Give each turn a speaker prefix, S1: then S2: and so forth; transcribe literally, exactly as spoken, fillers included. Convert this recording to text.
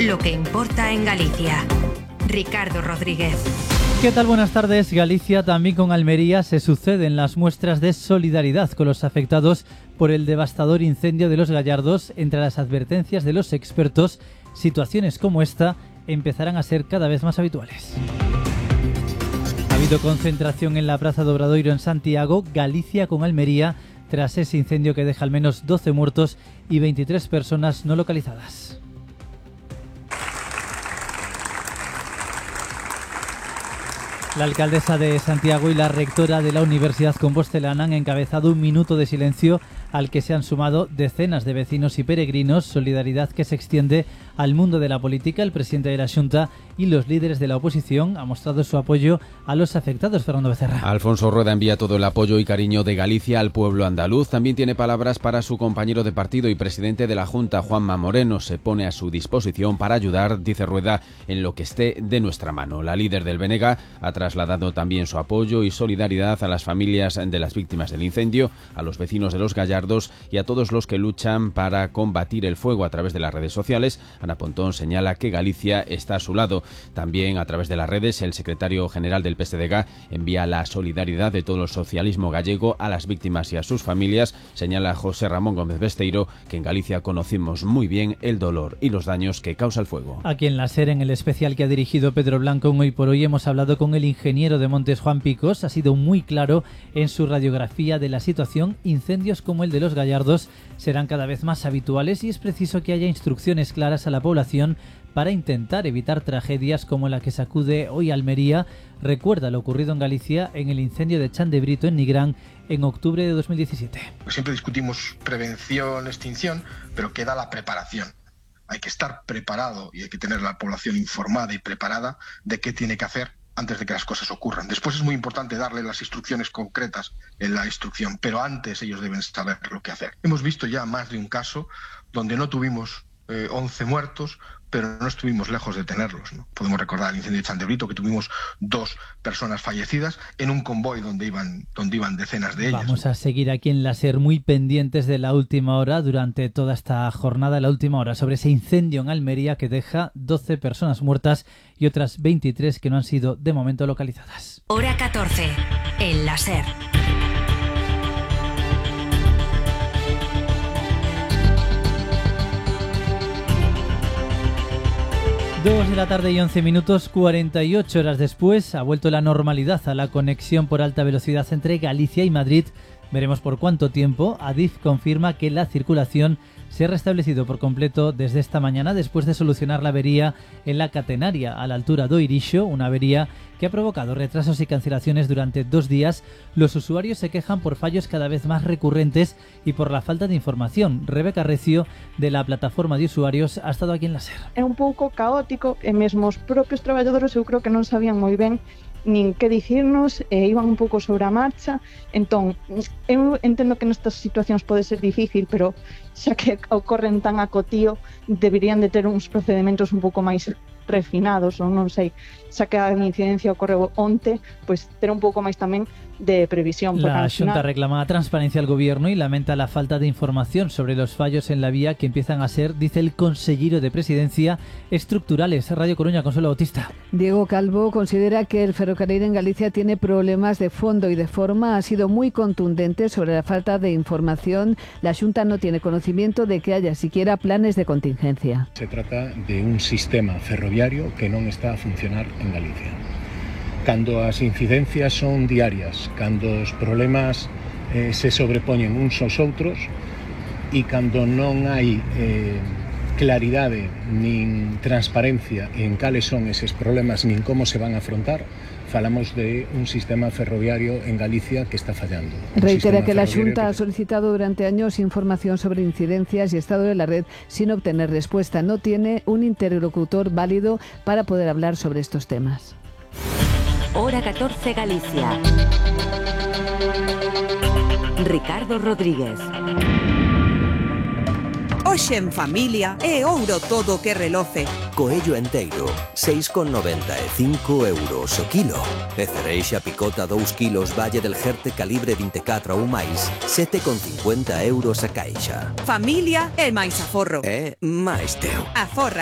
S1: lo que importa en Galicia. Ricardo Rodríguez.
S2: ¿Qué tal? Buenas tardes. Galicia, también con Almería, se suceden las muestras de solidaridad con los afectados por el devastador incendio de Los Gallardos. Entre las advertencias de los expertos, situaciones como esta empezarán a ser cada vez más habituales. Ha habido concentración en la Praza do Obradoiro en Santiago, Galicia con Almería, tras ese incendio que deja al menos doce muertos y veintitrés personas no localizadas. La alcaldesa de Santiago y la rectora de la Universidad Compostelana han encabezado un minuto de silencio al que se han sumado decenas de vecinos y peregrinos, solidaridad que se extiende al mundo de la política. El presidente de la Xunta y los líderes de la oposición han mostrado su apoyo a los afectados. Fernando Becerra.
S3: Alfonso Rueda envía todo el apoyo y cariño de Galicia al pueblo andaluz. También tiene palabras para su compañero de partido y presidente de la Junta, Juanma Moreno. Se pone a su disposición para ayudar, dice Rueda, en lo que esté de nuestra mano. La líder del B N G ha trasladado también su apoyo y solidaridad a las familias de las víctimas del incendio, a los vecinos de Los Gallardos y a todos los que luchan para combatir el fuego a través de las redes sociales. Ana Pontón señala que Galicia está a su lado. También a través de las redes, el secretario general del P S D G envía la solidaridad de todo el socialismo gallego a las víctimas y a sus familias. Señala José Ramón Gómez Besteiro que en Galicia conocemos muy bien el dolor y los daños que causa el fuego.
S2: Aquí en la SER, en el especial que ha dirigido Pedro Blanco en Hoy por Hoy, hemos hablado con el ingeniero de Montes, Juan Picos. Ha sido muy claro en su radiografía de la situación. Incendios como el de Los Gallardos serán cada vez más habituales y es preciso que haya instrucciones claras a la población para intentar evitar tragedias como la que sacude hoy Almería. Recuerda lo ocurrido en Galicia en el incendio de Chan de Brito en Nigrán en octubre de dos mil diecisiete.
S4: Siempre discutimos prevención, extinción, pero queda la preparación. Hay que estar preparado y hay que tener la población informada y preparada de qué tiene que hacer antes de que las cosas ocurran. Después es muy importante darle las instrucciones concretas en la instrucción, pero antes ellos deben saber lo que hacer. Hemos visto ya más de un caso donde no tuvimos eh, once muertos, pero no estuvimos lejos de tenerlos, ¿no? Podemos recordar el incendio de Chan de Brito, que tuvimos dos personas fallecidas en un convoy donde iban, donde iban decenas de ellas.
S2: Vamos a seguir aquí en la SER muy pendientes de la última hora durante toda esta jornada, la última hora sobre ese incendio en Almería que deja doce personas muertas y otras veintitrés que no han sido de momento localizadas.
S1: Hora catorce, en la SER.
S2: Dos de la tarde y once minutos, cuarenta y ocho horas después, ha vuelto la normalidad a la conexión por alta velocidad entre Galicia y Madrid. Veremos por cuánto tiempo. Adif confirma que la circulación se ha restablecido por completo desde esta mañana después de solucionar la avería en la catenaria a la altura de Oirixo, una avería que ha provocado retrasos y cancelaciones durante dos días. Los usuarios se quejan por fallos cada vez más recurrentes y por la falta de información. Rebeca Recio, de la plataforma de usuarios, ha estado aquí en la SER.
S5: É un pouco caótico e mesmo os propios traballadores eu creo que non sabían moi ben nin que dicirnos e iban un pouco sobre a marcha. Entón, eu entendo que nestas situacións pode ser difícil, pero xa que ocorren tan a cotío, deberían de ter uns procedimentos un pouco máis refinados, ou non sei, xa que a incidencia ocorreu onte, pois ter un pouco máis tamén de previsión.
S2: La Xunta reclama transparencia al Gobierno y lamenta la falta de información sobre los fallos en la vía que empiezan a ser, dice el consellero de Presidencia, estructurales. Radio Coruña, Consuelo Bautista.
S6: Diego Calvo considera que el ferrocarril en Galicia tiene problemas de fondo y de forma. Ha sido muy contundente sobre la falta de información. La Xunta no tiene conocimiento de que haya siquiera planes de contingencia.
S7: Se trata de un sistema ferroviario que non está a funcionar en Galicia. Cando as incidencias son diarias, cando os problemas eh, se sobrepoñen uns aos outros e cando non hai eh, claridade nin transparencia en cales son eses problemas nin como se van a afrontar, falamos de un sistema ferroviario en Galicia que está fallando.
S6: Reitera que la Xunta ha solicitado durante años información sobre incidencias y estado de la red sin obtener respuesta. No tiene un interlocutor válido para poder hablar sobre estos temas.
S1: Hora catorce, Galicia. Ricardo Rodríguez.
S8: Hoxe en familia é ouro todo que reloce.
S9: Coello enteiro, seis con noventa e cinco euros o kilo. E cereixa picota dous kilos Valle del Jerte calibre vinte e catro ou máis, sete con cincuenta euros a caixa.
S8: Familia é máis aforro.
S9: É máis teu.
S8: Aforra